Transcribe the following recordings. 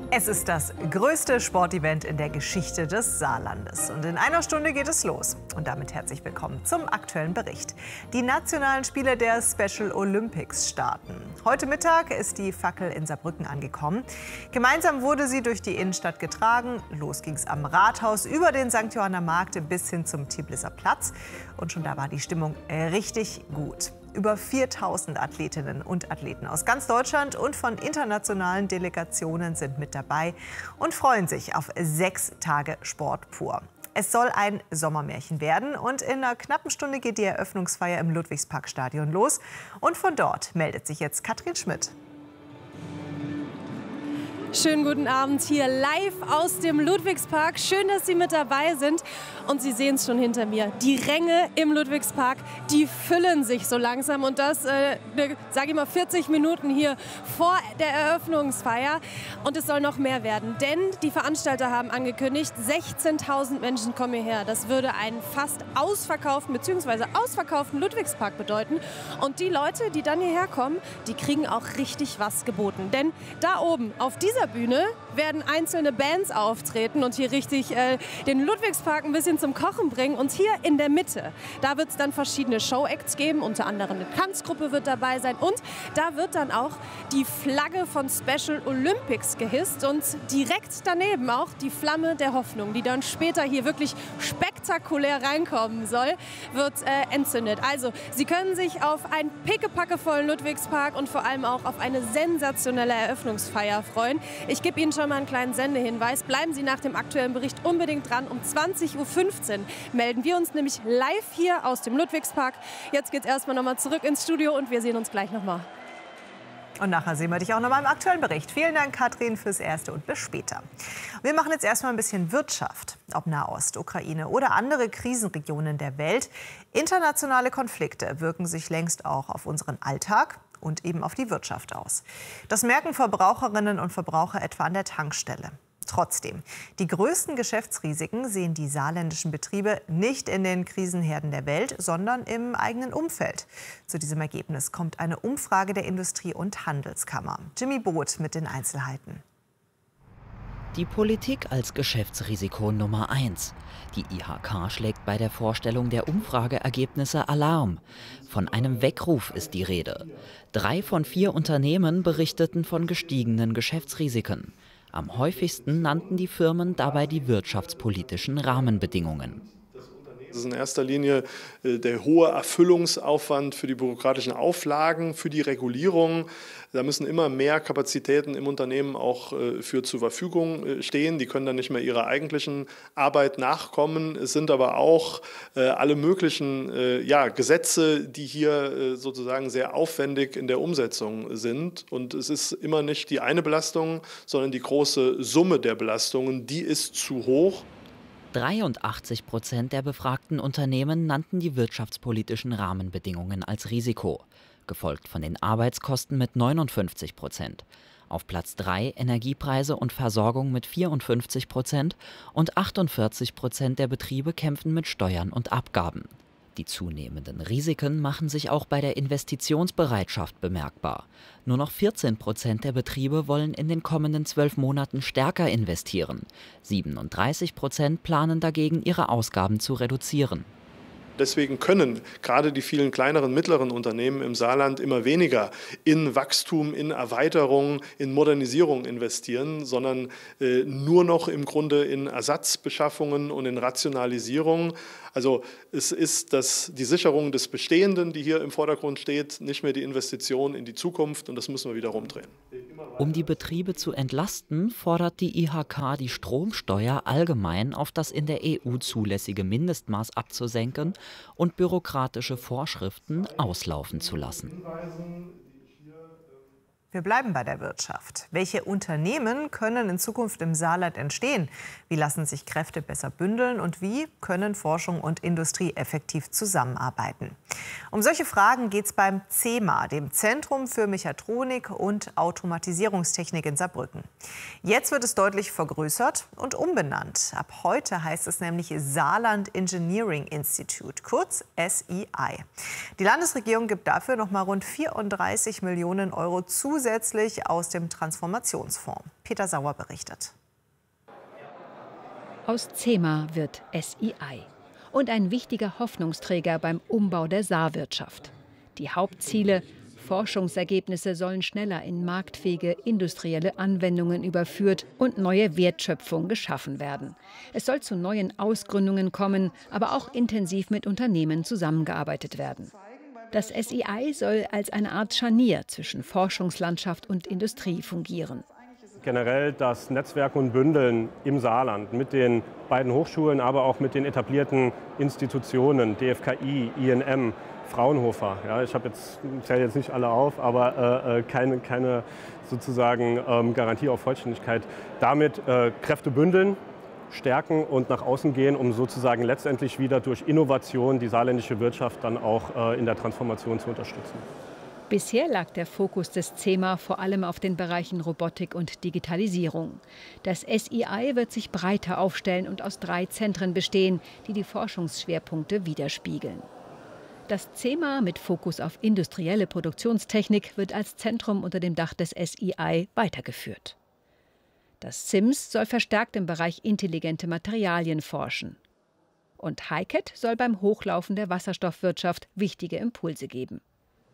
Es ist das größte Sportevent in der Geschichte des Saarlandes. Und in einer Stunde geht es los. Und damit herzlich willkommen zum aktuellen Bericht. Die nationalen Spiele der Special Olympics starten. Heute Mittag ist die Fackel in Saarbrücken angekommen. Gemeinsam wurde sie durch die Innenstadt getragen. Los ging es am Rathaus über den St. Johanner Markt bis hin zum Tiblisser Platz. Und schon da war die Stimmung richtig gut. Über 4000 Athletinnen und Athleten aus ganz Deutschland und von internationalen Delegationen sind mit dabei und freuen sich auf 6 Tage Sport pur. Es soll ein Sommermärchen werden und in einer knappen Stunde geht die Eröffnungsfeier im Ludwigsparkstadion los. Und von dort meldet sich jetzt Katrin Schmidt. Schönen guten Abend hier live aus dem Ludwigspark. Schön, dass Sie mit dabei sind. Und Sie sehen es schon hinter mir. Die Ränge im Ludwigspark, die füllen sich so langsam. Und das, sage ich mal, 40 Minuten hier vor der Eröffnungsfeier. Und es soll noch mehr werden. Denn die Veranstalter haben angekündigt, 16.000 Menschen kommen hierher. Das würde einen fast ausverkauften bzw. ausverkauften Ludwigspark bedeuten. Und die Leute, die dann hierher kommen, die kriegen auch richtig was geboten. Denn da oben auf dieser Bühne werden einzelne Bands auftreten und hier richtig den Ludwigspark ein bisschen zum Kochen bringen. Und hier in der Mitte, da wird es dann verschiedene Show-Acts geben, unter anderem eine Tanzgruppe wird dabei sein. Und da wird dann auch die Flagge von Special Olympics gehisst und direkt daneben auch die Flamme der Hoffnung, die dann später hier wirklich spektakulär reinkommen soll, wird entzündet. Also Sie können sich auf einen pickepackevollen Ludwigspark und vor allem auch auf eine sensationelle Eröffnungsfeier freuen. Ich gebe Ihnen schon mal einen kleinen Sendehinweis. Bleiben Sie nach dem aktuellen Bericht unbedingt dran. Um 20.15 Uhr melden wir uns nämlich live hier aus dem Ludwigspark. Jetzt geht es erstmal nochmal zurück ins Studio und wir sehen uns gleich nochmal. Und nachher sehen wir dich auch noch mal im aktuellen Bericht. Vielen Dank, Katrin, fürs Erste und bis später. Wir machen jetzt erstmal ein bisschen Wirtschaft. Ob Nahost, Ukraine oder andere Krisenregionen der Welt. Internationale Konflikte wirken sich längst auch auf unseren Alltag und eben auf die Wirtschaft aus. Das merken Verbraucherinnen und Verbraucher etwa an der Tankstelle. Trotzdem, die größten Geschäftsrisiken sehen die saarländischen Betriebe nicht in den Krisenherden der Welt, sondern im eigenen Umfeld. Zu diesem Ergebnis kommt eine Umfrage der Industrie- und Handelskammer. Jimmy Both mit den Einzelheiten. Die Politik als Geschäftsrisiko Nummer 1. Die IHK schlägt bei der Vorstellung der Umfrageergebnisse Alarm. Von einem Weckruf ist die Rede. 3 von 4 Unternehmen berichteten von gestiegenen Geschäftsrisiken. Am häufigsten nannten die Firmen dabei die wirtschaftspolitischen Rahmenbedingungen. Das ist in erster Linie der hohe Erfüllungsaufwand für die bürokratischen Auflagen, für die Regulierung. Da müssen immer mehr Kapazitäten im Unternehmen auch für zur Verfügung stehen. Die können dann nicht mehr ihrer eigentlichen Arbeit nachkommen. Es sind aber auch alle möglichen Gesetze, die hier sozusagen sehr aufwendig in der Umsetzung sind. Und es ist immer nicht die eine Belastung, sondern die große Summe der Belastungen, die ist zu hoch. 83% der befragten Unternehmen nannten die wirtschaftspolitischen Rahmenbedingungen als Risiko, gefolgt von den Arbeitskosten mit 59%. Auf Platz 3 Energiepreise und Versorgung mit 54% und 48% der Betriebe kämpfen mit Steuern und Abgaben. Die zunehmenden Risiken machen sich auch bei der Investitionsbereitschaft bemerkbar. Nur noch 14% der Betriebe wollen in den kommenden 12 Monaten stärker investieren. 37% planen dagegen, ihre Ausgaben zu reduzieren. Deswegen können gerade die vielen kleineren, mittleren Unternehmen im Saarland immer weniger in Wachstum, in Erweiterung, in Modernisierung investieren, sondern nur noch im Grunde in Ersatzbeschaffungen und in Rationalisierung. Also es ist die Sicherung des Bestehenden, die hier im Vordergrund steht, nicht mehr die Investition in die Zukunft, und das müssen wir wieder rumdrehen. Um die Betriebe zu entlasten, fordert die IHK, die Stromsteuer allgemein auf das in der EU zulässige Mindestmaß abzusenken und bürokratische Vorschriften auslaufen zu lassen. Wir bleiben bei der Wirtschaft. Welche Unternehmen können in Zukunft im Saarland entstehen? Wie lassen sich Kräfte besser bündeln und wie können Forschung und Industrie effektiv zusammenarbeiten? Um solche Fragen geht es beim CEMA, dem Zentrum für Mechatronik und Automatisierungstechnik in Saarbrücken. Jetzt wird es deutlich vergrößert und umbenannt. Ab heute heißt es nämlich Saarland Engineering Institute, kurz SEI. Die Landesregierung gibt dafür noch mal rund 34 Millionen Euro zusätzlich zusätzlich aus dem Transformationsfonds. Peter Sauer berichtet. Aus CEMA wird SEI und ein wichtiger Hoffnungsträger beim Umbau der Saarwirtschaft. Die Hauptziele: Forschungsergebnisse sollen schneller in marktfähige industrielle Anwendungen überführt und neue Wertschöpfung geschaffen werden. Es soll zu neuen Ausgründungen kommen, aber auch intensiv mit Unternehmen zusammengearbeitet werden. Das SEI soll als eine Art Scharnier zwischen Forschungslandschaft und Industrie fungieren. Generell das Netzwerken und Bündeln im Saarland mit den beiden Hochschulen, aber auch mit den etablierten Institutionen, DFKI, INM, Fraunhofer. Ja, ich zähle jetzt nicht alle auf, aber keine sozusagen Garantie auf Vollständigkeit. Damit Kräfte bündeln, stärken und nach außen gehen, um sozusagen letztendlich wieder durch Innovation die saarländische Wirtschaft dann auch in der Transformation zu unterstützen. Bisher lag der Fokus des CEMA vor allem auf den Bereichen Robotik und Digitalisierung. Das SEI wird sich breiter aufstellen und aus 3 Zentren bestehen, die die Forschungsschwerpunkte widerspiegeln. Das CEMA mit Fokus auf industrielle Produktionstechnik wird als Zentrum unter dem Dach des SEI weitergeführt. Das CIMS soll verstärkt im Bereich intelligente Materialien forschen. Und HiCAT soll beim Hochlaufen der Wasserstoffwirtschaft wichtige Impulse geben.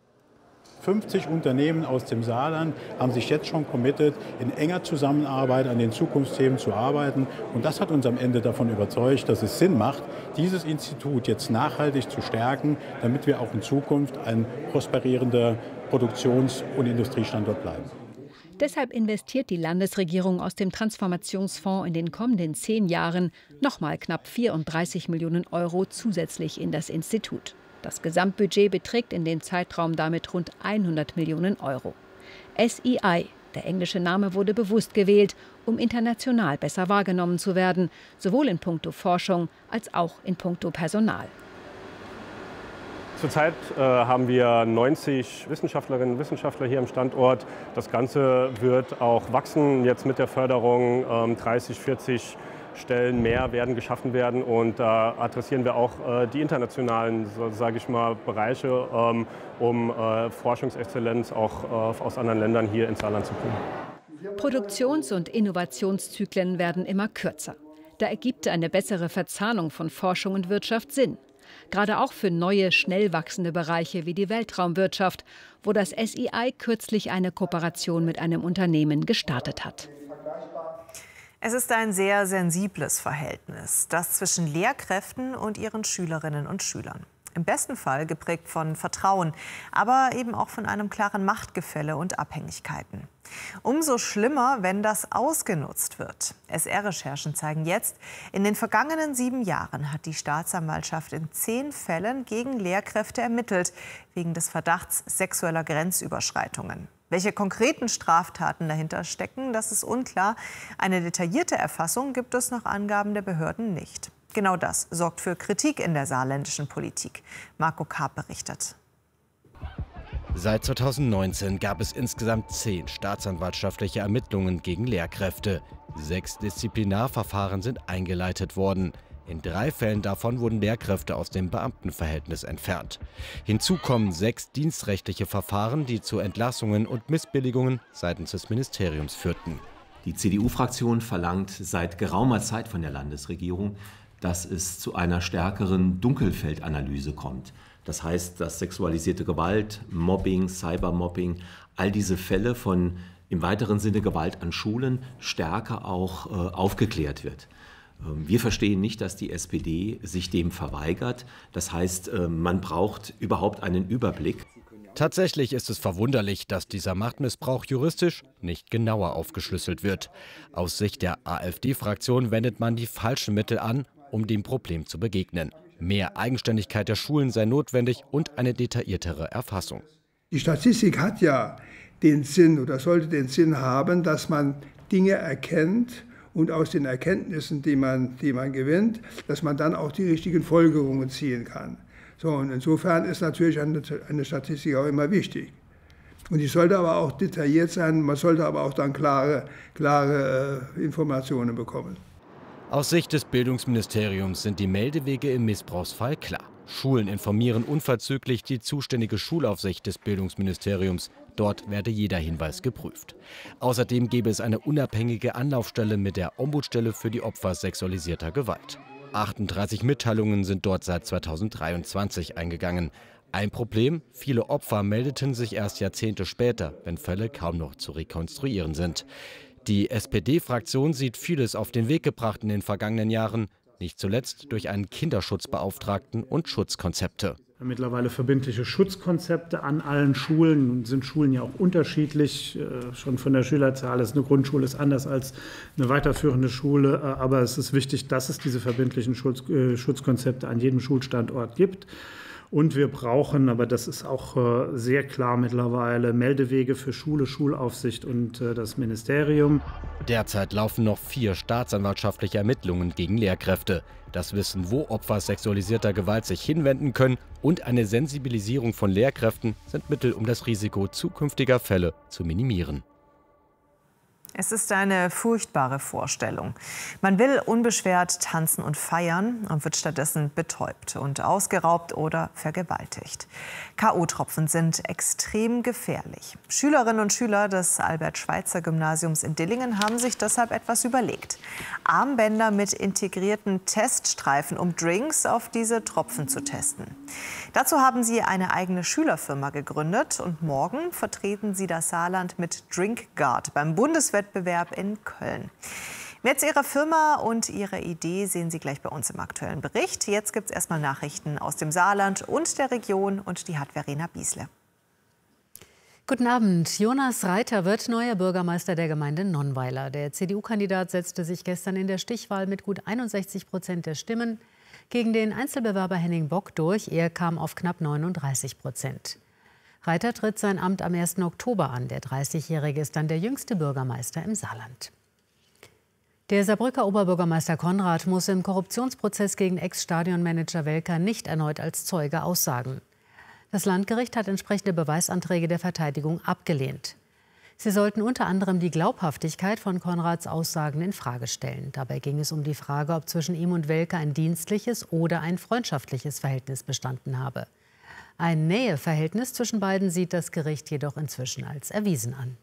50 Unternehmen aus dem Saarland haben sich jetzt schon committed, in enger Zusammenarbeit an den Zukunftsthemen zu arbeiten. Und das hat uns am Ende davon überzeugt, dass es Sinn macht, dieses Institut jetzt nachhaltig zu stärken, damit wir auch in Zukunft ein prosperierender Produktions- und Industriestandort bleiben. Deshalb investiert die Landesregierung aus dem Transformationsfonds in den kommenden 10 Jahren nochmal knapp 34 Millionen € zusätzlich in das Institut. Das Gesamtbudget beträgt in dem Zeitraum damit rund 100 Millionen €. SEI, der englische Name, wurde bewusst gewählt, um international besser wahrgenommen zu werden, sowohl in puncto Forschung als auch in puncto Personal. Zurzeit haben wir 90 Wissenschaftlerinnen und Wissenschaftler hier am Standort. Das Ganze wird auch wachsen, jetzt mit der Förderung 30, 40 Stellen mehr werden geschaffen werden, und da adressieren wir auch die internationalen, sage ich mal, Bereiche, um Forschungsexzellenz auch aus anderen Ländern hier ins Saarland zu bringen. Produktions- und Innovationszyklen werden immer kürzer. Da ergibt eine bessere Verzahnung von Forschung und Wirtschaft Sinn. Gerade auch für neue, schnell wachsende Bereiche wie die Weltraumwirtschaft, wo das SEI kürzlich eine Kooperation mit einem Unternehmen gestartet hat. Es ist ein sehr sensibles Verhältnis, das zwischen Lehrkräften und ihren Schülerinnen und Schülern. Im besten Fall geprägt von Vertrauen, aber eben auch von einem klaren Machtgefälle und Abhängigkeiten. Umso schlimmer, wenn das ausgenutzt wird. SR-Recherchen zeigen jetzt, in den vergangenen 7 Jahren hat die Staatsanwaltschaft in 10 Fällen gegen Lehrkräfte ermittelt, wegen des Verdachts sexueller Grenzüberschreitungen. Welche konkreten Straftaten dahinter stecken, das ist unklar. Eine detaillierte Erfassung gibt es nach Angaben der Behörden nicht. Genau das sorgt für Kritik in der saarländischen Politik. Marco Karp berichtet. Seit 2019 gab es insgesamt 10 staatsanwaltschaftliche Ermittlungen gegen Lehrkräfte. 6 Disziplinarverfahren sind eingeleitet worden. In 3 Fällen davon wurden Lehrkräfte aus dem Beamtenverhältnis entfernt. Hinzu kommen 6 dienstrechtliche Verfahren, die zu Entlassungen und Missbilligungen seitens des Ministeriums führten. Die CDU-Fraktion verlangt seit geraumer Zeit von der Landesregierung, dass es zu einer stärkeren Dunkelfeldanalyse kommt. Das heißt, dass sexualisierte Gewalt, Mobbing, Cybermobbing, all diese Fälle von im weiteren Sinne Gewalt an Schulen stärker auch aufgeklärt wird. Wir verstehen nicht, dass die SPD sich dem verweigert. Das heißt, man braucht überhaupt einen Überblick. Tatsächlich ist es verwunderlich, dass dieser Machtmissbrauch juristisch nicht genauer aufgeschlüsselt wird. Aus Sicht der AfD-Fraktion wendet man die falschen Mittel an, um dem Problem zu begegnen. Mehr Eigenständigkeit der Schulen sei notwendig und eine detailliertere Erfassung. Die Statistik hat ja den Sinn oder sollte den Sinn haben, dass man Dinge erkennt und aus den Erkenntnissen, die man gewinnt, dass man dann auch die richtigen Folgerungen ziehen kann. So, und insofern ist natürlich eine Statistik auch immer wichtig. Und die sollte aber auch detailliert sein, man sollte aber auch dann klare Informationen bekommen. Aus Sicht des Bildungsministeriums sind die Meldewege im Missbrauchsfall klar. Schulen informieren unverzüglich die zuständige Schulaufsicht des Bildungsministeriums. Dort werde jeder Hinweis geprüft. Außerdem gäbe es eine unabhängige Anlaufstelle mit der Ombudsstelle für die Opfer sexualisierter Gewalt. 38 Mitteilungen sind dort seit 2023 eingegangen. Ein Problem: viele Opfer meldeten sich erst Jahrzehnte später, wenn Fälle kaum noch zu rekonstruieren sind. Die SPD-Fraktion sieht vieles auf den Weg gebracht in den vergangenen Jahren, nicht zuletzt durch einen Kinderschutzbeauftragten und Schutzkonzepte. Mittlerweile verbindliche Schutzkonzepte an allen Schulen. Nun sind Schulen ja auch unterschiedlich. Schon von der Schülerzahl ist eine Grundschule ist anders als eine weiterführende Schule. Aber es ist wichtig, dass es diese verbindlichen Schutzkonzepte an jedem Schulstandort gibt. Und wir brauchen, aber das ist auch sehr klar mittlerweile, Meldewege für Schule, Schulaufsicht und das Ministerium. Derzeit laufen noch 4 staatsanwaltschaftliche Ermittlungen gegen Lehrkräfte. Das Wissen, wo Opfer sexualisierter Gewalt sich hinwenden können, und eine Sensibilisierung von Lehrkräften sind Mittel, um das Risiko zukünftiger Fälle zu minimieren. Es ist eine furchtbare Vorstellung. Man will unbeschwert tanzen und feiern und wird stattdessen betäubt und ausgeraubt oder vergewaltigt. K.O.-Tropfen sind extrem gefährlich. Schülerinnen und Schüler des Albert-Schweitzer-Gymnasiums in Dillingen haben sich deshalb etwas überlegt. Armbänder mit integrierten Teststreifen, um Drinks auf diese Tropfen zu testen. Dazu haben sie eine eigene Schülerfirma gegründet und morgen vertreten sie das Saarland mit DrinkGuard beim Bundeswettbewerb in Köln. Mehr zu ihrer Firma und ihrer Idee sehen Sie gleich bei uns im aktuellen Bericht. Jetzt gibt es erstmal Nachrichten aus dem Saarland und der Region, und die hat Verena Biesle. Guten Abend. Jonas Reiter wird neuer Bürgermeister der Gemeinde Nonnweiler. Der CDU-Kandidat setzte sich gestern in der Stichwahl mit gut 61% der Stimmen gegen den Einzelbewerber Henning Bock durch. Er kam auf knapp 39%. Reiter tritt sein Amt am 1. Oktober an. Der 30-Jährige ist dann der jüngste Bürgermeister im Saarland. Der Saarbrücker Oberbürgermeister Konrad muss im Korruptionsprozess gegen Ex-Stadionmanager Welker nicht erneut als Zeuge aussagen. Das Landgericht hat entsprechende Beweisanträge der Verteidigung abgelehnt. Sie sollten unter anderem die Glaubhaftigkeit von Konrads Aussagen in Frage stellen. Dabei ging es um die Frage, ob zwischen ihm und Welker ein dienstliches oder ein freundschaftliches Verhältnis bestanden habe. Ein Näheverhältnis zwischen beiden sieht das Gericht jedoch inzwischen als erwiesen an.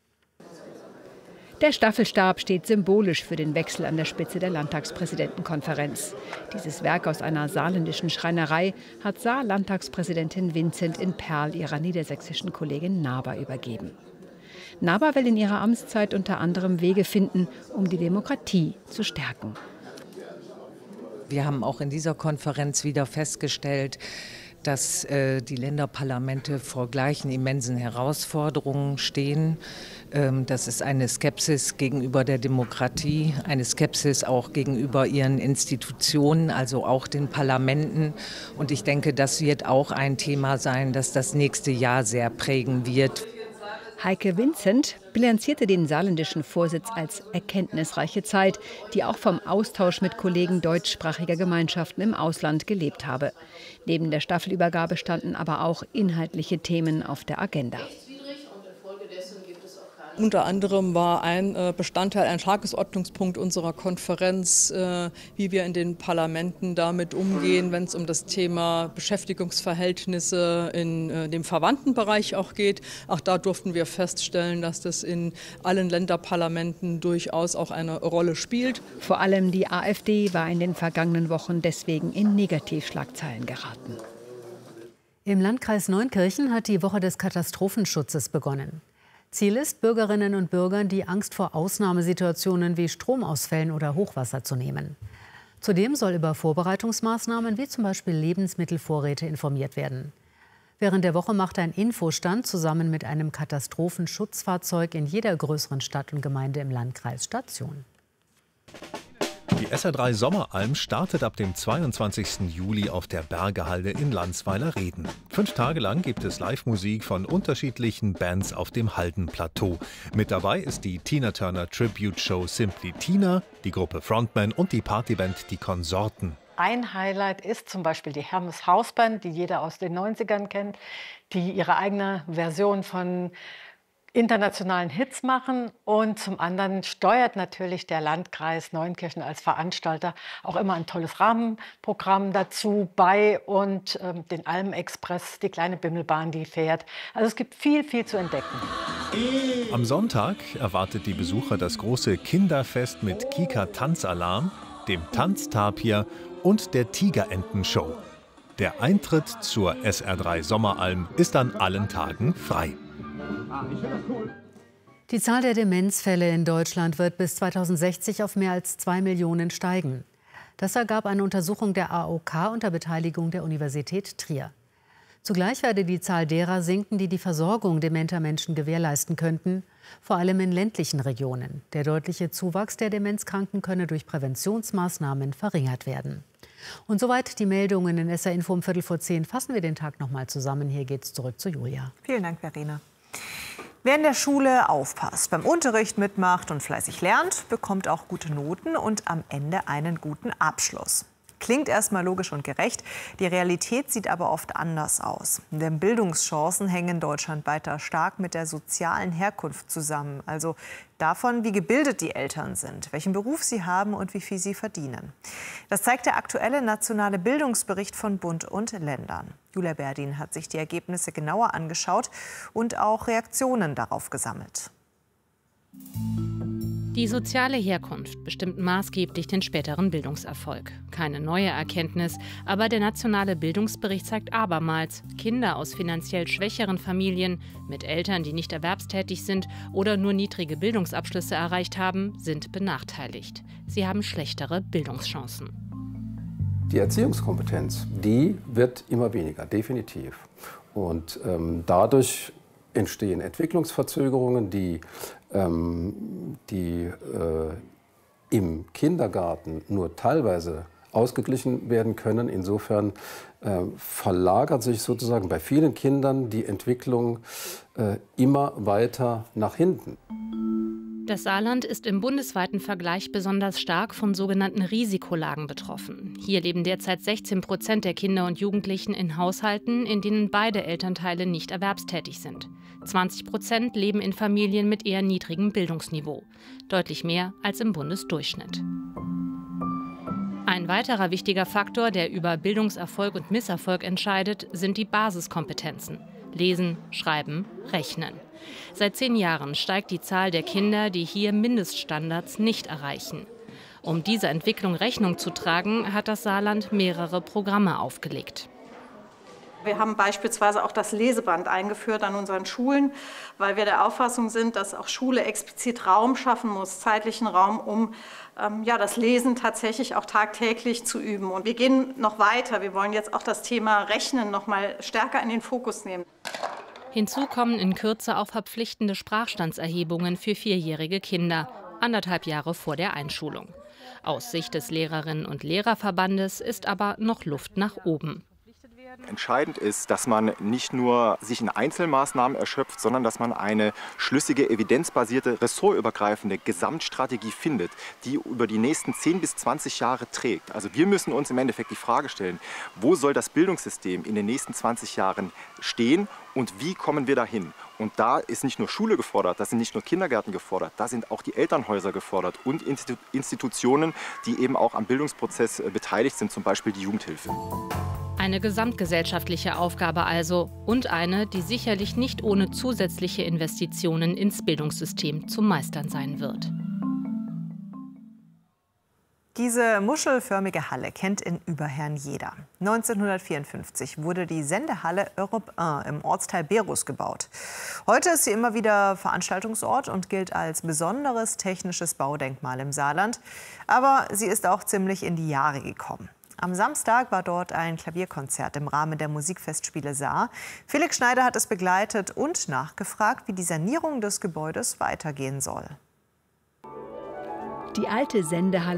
Der Staffelstab steht symbolisch für den Wechsel an der Spitze der Landtagspräsidentenkonferenz. Dieses Werk aus einer saarländischen Schreinerei hat Saarlandtagspräsidentin Vincent in Perl ihrer niedersächsischen Kollegin Naber übergeben. Naber will in ihrer Amtszeit unter anderem Wege finden, um die Demokratie zu stärken. Wir haben auch in dieser Konferenz wieder festgestellt, dass die Länderparlamente vor gleichen immensen Herausforderungen stehen. Das ist eine Skepsis gegenüber der Demokratie, eine Skepsis auch gegenüber ihren Institutionen, also auch den Parlamenten. Und ich denke, das wird auch ein Thema sein, das das nächste Jahr sehr prägen wird. Heike Vincent bilanzierte den saarländischen Vorsitz als erkenntnisreiche Zeit, die auch vom Austausch mit Kollegen deutschsprachiger Gemeinschaften im Ausland gelebt habe. Neben der Staffelübergabe standen aber auch inhaltliche Themen auf der Agenda. Unter anderem war ein Bestandteil, ein Tagesordnungspunkt unserer Konferenz, wie wir in den Parlamenten damit umgehen, wenn es um das Thema Beschäftigungsverhältnisse in dem Verwandtenbereich auch geht. Auch da durften wir feststellen, dass das in allen Länderparlamenten durchaus auch eine Rolle spielt. Vor allem die AfD war in den vergangenen Wochen deswegen in Negativschlagzeilen geraten. Im Landkreis Neunkirchen hat die Woche des Katastrophenschutzes begonnen. Ziel ist, Bürgerinnen und Bürgern die Angst vor Ausnahmesituationen wie Stromausfällen oder Hochwasser zu nehmen. Zudem soll über Vorbereitungsmaßnahmen wie zum Beispiel Lebensmittelvorräte informiert werden. Während der Woche macht ein Infostand zusammen mit einem Katastrophenschutzfahrzeug in jeder größeren Stadt und Gemeinde im Landkreis Station. Die SR3 Sommeralm startet ab dem 22. Juli auf der Bergehalde in Landsweiler-Reden. 5 Tage lang gibt es Live-Musik von unterschiedlichen Bands auf dem Haldenplateau. Mit dabei ist die Tina Turner Tribute Show Simply Tina, die Gruppe Frontman und die Partyband Die Konsorten. Ein Highlight ist zum Beispiel die Hermes Hausband, die jeder aus den 90ern kennt, die ihre eigene Version von internationalen Hits machen und zum anderen steuert natürlich der Landkreis Neunkirchen als Veranstalter auch immer ein tolles Rahmenprogramm dazu bei und den Alm-Express, die kleine Bimmelbahn, die fährt. Also es gibt viel, viel zu entdecken. Am Sonntag erwartet die Besucher das große Kinderfest mit Kika-Tanzalarm, dem Tanztapir und der Tigerentenshow. Der Eintritt zur SR3 Sommeralm ist an allen Tagen frei. Die Zahl der Demenzfälle in Deutschland wird bis 2060 auf mehr als 2 Millionen steigen. Das ergab eine Untersuchung der AOK unter Beteiligung der Universität Trier. Zugleich werde die Zahl derer sinken, die die Versorgung dementer Menschen gewährleisten könnten, vor allem in ländlichen Regionen. Der deutliche Zuwachs der Demenzkranken könne durch Präventionsmaßnahmen verringert werden. Und soweit die Meldungen in SR Info um 9:15. Fassen wir den Tag noch mal zusammen. Hier geht's zurück zu Julia. Vielen Dank, Verena. Wer in der Schule aufpasst, beim Unterricht mitmacht und fleißig lernt, bekommt auch gute Noten und am Ende einen guten Abschluss. Klingt erstmal logisch und gerecht, die Realität sieht aber oft anders aus. Denn Bildungschancen hängen in Deutschland weiter stark mit der sozialen Herkunft zusammen, also davon, wie gebildet die Eltern sind, welchen Beruf sie haben und wie viel sie verdienen. Das zeigt der aktuelle nationale Bildungsbericht von Bund und Ländern. Julia Berdin hat sich die Ergebnisse genauer angeschaut und auch Reaktionen darauf gesammelt. Die soziale Herkunft bestimmt maßgeblich den späteren Bildungserfolg. Keine neue Erkenntnis, aber der nationale Bildungsbericht zeigt abermals, Kinder aus finanziell schwächeren Familien mit Eltern, die nicht erwerbstätig sind oder nur niedrige Bildungsabschlüsse erreicht haben, sind benachteiligt. Sie haben schlechtere Bildungschancen. Die Erziehungskompetenz, die wird immer weniger, definitiv. Und dadurch entstehen Entwicklungsverzögerungen, die im Kindergarten nur teilweise ausgeglichen werden können. Insofern verlagert sich sozusagen bei vielen Kindern die Entwicklung immer weiter nach hinten. Das Saarland ist im bundesweiten Vergleich besonders stark von sogenannten Risikolagen betroffen. Hier leben derzeit 16% der Kinder und Jugendlichen in Haushalten, in denen beide Elternteile nicht erwerbstätig sind. 20% leben in Familien mit eher niedrigem Bildungsniveau. Deutlich mehr als im Bundesdurchschnitt. Ein weiterer wichtiger Faktor, der über Bildungserfolg und Misserfolg entscheidet, sind die Basiskompetenzen. Lesen, Schreiben, Rechnen. Seit 10 Jahren steigt die Zahl der Kinder, die hier Mindeststandards nicht erreichen. Um dieser Entwicklung Rechnung zu tragen, hat das Saarland mehrere Programme aufgelegt. Wir haben beispielsweise auch das Leseband eingeführt an unseren Schulen, weil wir der Auffassung sind, dass auch Schule explizit Raum schaffen muss, zeitlichen Raum, um das Lesen tatsächlich auch tagtäglich zu üben. Und wir gehen noch weiter. Wir wollen jetzt auch das Thema Rechnen noch mal stärker in den Fokus nehmen. Hinzu kommen in Kürze auch verpflichtende Sprachstandserhebungen für 4-jährige Kinder, 1,5 Jahre vor der Einschulung. Aus Sicht des Lehrerinnen- und Lehrerverbandes ist aber noch Luft nach oben. Entscheidend ist, dass man nicht nur sich in Einzelmaßnahmen erschöpft, sondern dass man eine schlüssige, evidenzbasierte, ressortübergreifende Gesamtstrategie findet, die über die nächsten 10 bis 20 Jahre trägt. Also wir müssen uns im Endeffekt die Frage stellen, wo soll das Bildungssystem in den nächsten 20 Jahren stehen und wie kommen wir dahin? Und da ist nicht nur Schule gefordert, da sind nicht nur Kindergärten gefordert, da sind auch die Elternhäuser gefordert und Institutionen, die eben auch am Bildungsprozess beteiligt sind, zum Beispiel die Jugendhilfe. Eine gesamtgesellschaftliche Aufgabe also und eine, die sicherlich nicht ohne zusätzliche Investitionen ins Bildungssystem zu meistern sein wird. Diese muschelförmige Halle kennt in Überherrn jeder. 1954 wurde die Sendehalle Europe 1 im Ortsteil Berus gebaut. Heute ist sie immer wieder Veranstaltungsort und gilt als besonderes technisches Baudenkmal im Saarland. Aber sie ist auch ziemlich in die Jahre gekommen. Am Samstag war dort ein Klavierkonzert im Rahmen der Musikfestspiele Saar. Felix Schneider hat es begleitet und nachgefragt, wie die Sanierung des Gebäudes weitergehen soll. Die alte Sendehalle